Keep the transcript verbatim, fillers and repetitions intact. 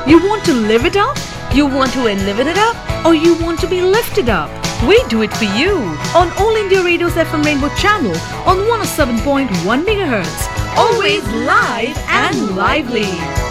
You want to live it up? You want to live it up? Or you want to be lifted up? We do it for you on All India Radio's F M Rainbow channel on one oh seven point one megahertz. Always live and lively.